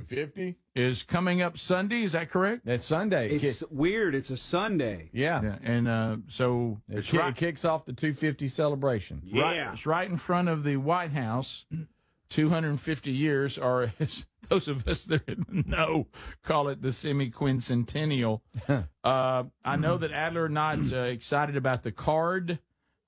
250 is coming up Sunday. Is that correct? That's Sunday. It's weird. It's a Sunday. Yeah. And so it kicks off the 250 celebration. Yeah. Right, it's right in front of the White House. 250 years, or as those of us that know call it the semi-quincentennial. I know that Adler not excited about the card.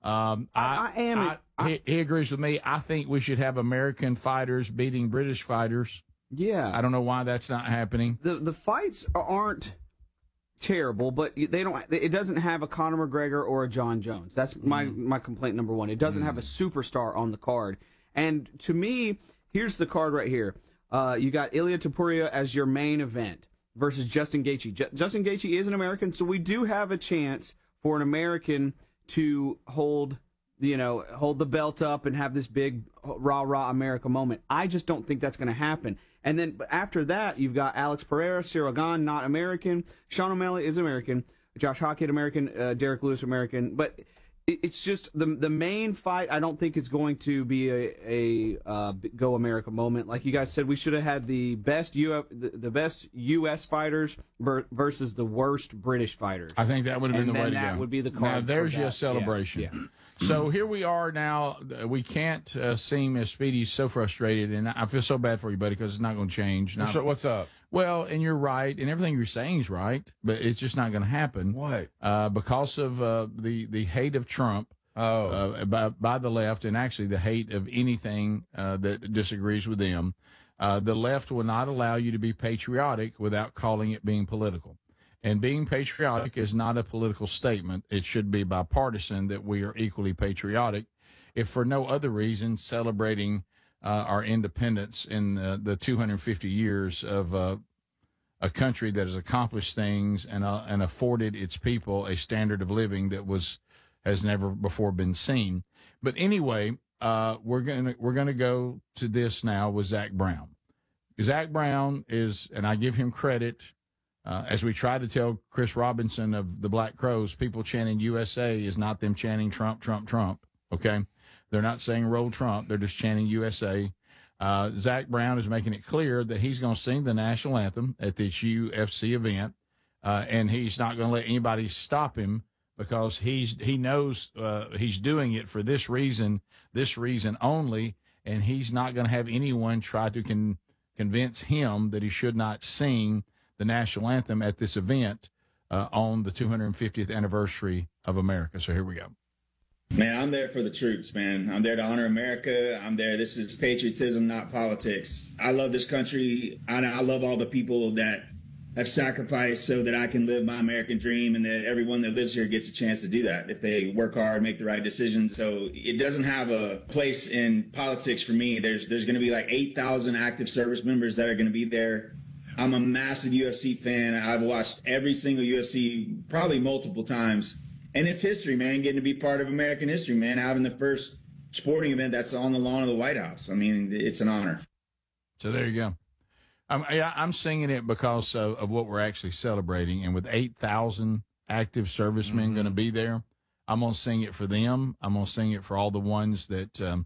I am. He agrees with me. I think we should have American fighters beating British fighters. Yeah. I don't know why that's not happening. The fights aren't terrible, but they don't. It doesn't have a Conor McGregor or a John Jones. That's my complaint number one. It doesn't have a superstar on the card. And to me, here's the card right here. You got Ilia Topuria as your main event versus Justin Gaethje. Justin Gaethje is an American, so we do have a chance for an American to hold the belt up and have this big rah-rah America moment. I just don't think that's going to happen. And then after that, you've got Alex Pereira, Cyril Gane, not American. Sean O'Malley is American. Josh Hockett, American. Derek Lewis, American. But it's just the main fight. I don't think is going to be a Go America moment. Like you guys said, we should have had the best U.S. fighters versus the worst British fighters. I think that would have been the way to go. That would be the card. Now there's your celebration. Yeah. So here we are now. We can't seem as Speedy's so frustrated, and I feel so bad for you, buddy, because it's not going to change. So what's up? Well, and you're right, and everything you're saying is right, but it's just not going to happen. What? Because of the hate of Trump by the left, and actually the hate of anything that disagrees with them. The left will not allow you to be patriotic without calling it being political. And being patriotic is not a political statement. It should be bipartisan that we are equally patriotic, if for no other reason celebrating our independence in the 250 years of a country that has accomplished things and afforded its people a standard of living that has never before been seen. But anyway, we're gonna go to this now with Zach Brown. Zach Brown is, and I give him credit. As we try to tell Chris Robinson of the Black Crows, people chanting USA is not them chanting Trump, Trump, Trump. Okay? They're not saying roll Trump. They're just chanting USA. Zach Brown is making it clear that he's going to sing the national anthem at this UFC event, and he's not going to let anybody stop him because he knows he's doing it for this reason only, and he's not going to have anyone try to convince him that he should not sing the national anthem at this event on the 250th anniversary of America. So here we go. Man, I'm there for the troops, man. I'm there to honor America. I'm there. This is patriotism, not politics. I love this country. I love all the people that have sacrificed so that I can live my American dream, and that everyone that lives here gets a chance to do that if they work hard, make the right decisions. So it doesn't have a place in politics for me. There's going to be like 8,000 active service members that are going to be there. I'm a massive UFC fan. I've watched every single UFC probably multiple times. And it's history, man, getting to be part of American history, man, having the first sporting event that's on the lawn of the White House. I mean, it's an honor. So there you go. I'm singing it because of what we're actually celebrating. And with 8,000 active servicemen going to be there, I'm going to sing it for them. I'm going to sing it for all the ones that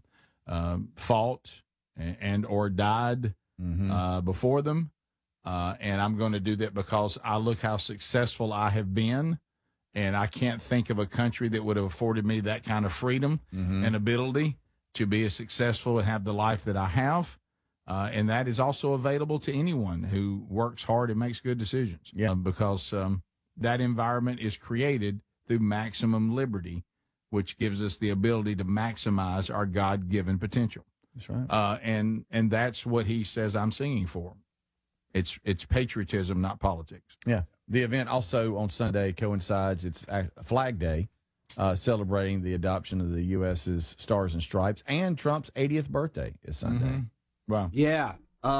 fought and or died before them. And I'm going to do that because I look how successful I have been, and I can't think of a country that would have afforded me that kind of freedom and ability to be as successful and have the life that I have. And that is also available to anyone who works hard and makes good decisions. Yeah. Because that environment is created through maximum liberty, which gives us the ability to maximize our God-given potential. That's right. And that's what he says I'm singing for. It's patriotism, not politics. Yeah. The event also on Sunday coincides. It's Flag Day, celebrating the adoption of the U.S.'s Stars and Stripes, and Trump's 80th birthday is Sunday. Wow. Yeah.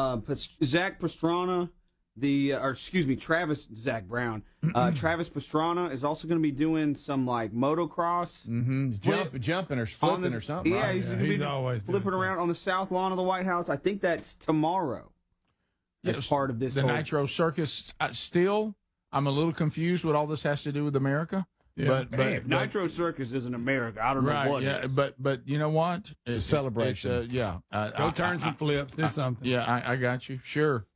Zach Pastrana, Travis Zach Brown. Travis Pastrana is also going to be doing some like motocross. Jumping or flipping or something. Yeah, right? he's going to be always flipping around on the south lawn of the White House. I think that's tomorrow. As part of this the whole Nitro Circus. Still, I'm a little confused what all this has to do with America. Yeah. But if Nitro Circus isn't America, I don't know what it is. But you know what? It's a celebration. Go Go turn some flips, do something. Yeah, I got you. Sure.